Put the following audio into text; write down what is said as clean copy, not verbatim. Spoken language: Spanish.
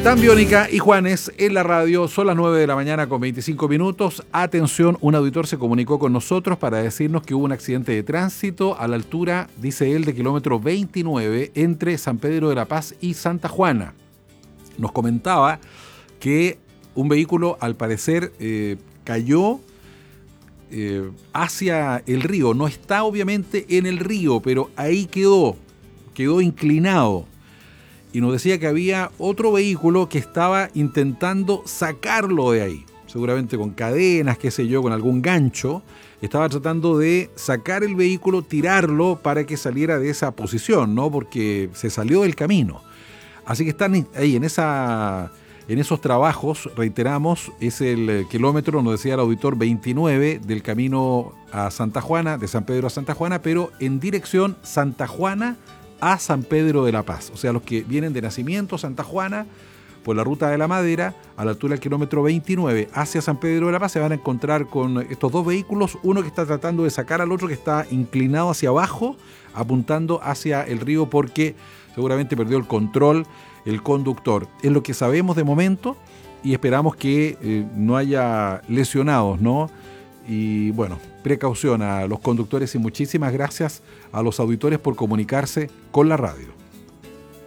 Tan Biónica y Juanes en la radio, son las 9 de la mañana con 25 minutos. Atención, un auditor se comunicó con nosotros para decirnos que hubo un accidente de tránsito a la altura, dice él, de kilómetro 29 entre San Pedro de la Paz y Santa Juana. Nos comentaba que un vehículo al parecer cayó hacia el río. No está obviamente en el río, pero ahí quedó inclinado. Y nos decía que había otro vehículo que estaba intentando sacarlo de ahí, seguramente con cadenas, qué sé yo, con algún gancho. Estaba tratando de sacar el vehículo, tirarlo para que saliera de esa posición, ¿no? Porque se salió del camino. Así que están ahí en esos trabajos, reiteramos, es el kilómetro, nos decía el auditor, 29 del camino a Santa Juana, de San Pedro a Santa Juana, pero en dirección Santa Juana a San Pedro de la Paz. O sea, los que vienen de Nacimiento, Santa Juana, por la ruta de la Madera, a la altura del kilómetro 29 hacia San Pedro de la Paz, se van a encontrar con estos dos vehículos, uno que está tratando de sacar al otro que está inclinado hacia abajo, apuntando hacia el río porque seguramente perdió el control el conductor. Es lo que sabemos de momento y esperamos que no haya lesionados, ¿no? Y bueno, precaución a los conductores y muchísimas gracias a los auditores por comunicarse con la radio.